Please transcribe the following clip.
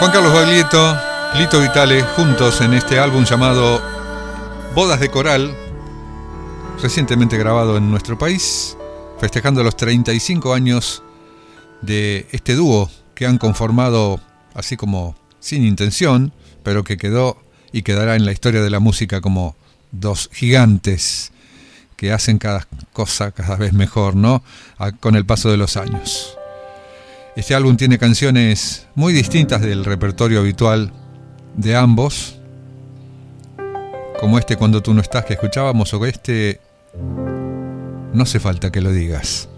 Juan Carlos Baglietto, Lito Vitale, juntos en este álbum llamado Bodas de Coral, recientemente grabado en nuestro país, festejando los 35 años de este dúo que han conformado así como sin intención, pero que quedó y quedará en la historia de la música como dos gigantes que hacen cada cosa cada vez mejor, ¿no? Con el paso de los años. Este álbum tiene canciones muy distintas del repertorio habitual de ambos, como este Cuando tú no estás que escuchábamos, o este No hace falta que lo digas.